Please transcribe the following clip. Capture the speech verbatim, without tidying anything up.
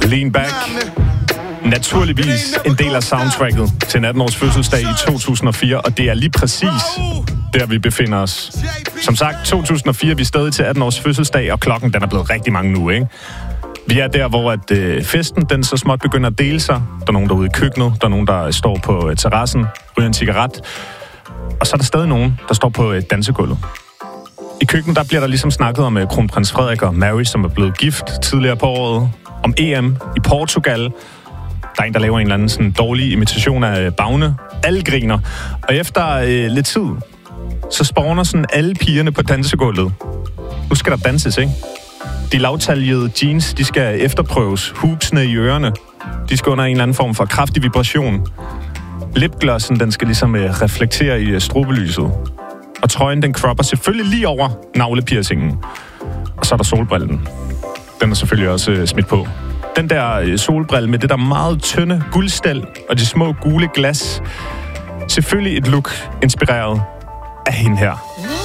Lean Back. Naturligvis en del af soundtracket til en atten-års fødselsdag i to tusind og fire, og det er lige præcis der, vi befinder os. Som sagt, to tusind og fire, vi er stadig til atten-års fødselsdag, og klokken den er blevet rigtig mange nu, ikke? Vi er der, hvor at, øh, festen den så småt begynder at dele sig. Der er nogen derude i køkkenet, der er nogen, der står på øh, terrassen, ryger en cigaret, og så er der stadig nogen, der står på øh, dansegulvet. I køkkenet, der bliver der ligesom snakket om øh, kronprins Frederik og Mary, som er blevet gift tidligere på året, om E M i Portugal. Der er en, der laver en eller anden sådan dårlig imitation af Bagne. Alle griner. Og efter øh, lidt tid, så spawner sådan alle pigerne på dansegulvet. Nu skal der danses, ikke? De lavtaljede jeans, de skal efterprøves. Hoopsene i ørerne, de skal under en eller anden form for kraftig vibration. Lipglossen, den skal ligesom øh, reflektere i øh, strobelyset. Og trøjen, den cropper selvfølgelig lige over navlepiercingen. Og så er der solbrillen. Den er selvfølgelig også øh, smidt på. Den der solbrille med det der meget tynde guldstel og de små gule glas. Selvfølgelig et look inspireret af hende her.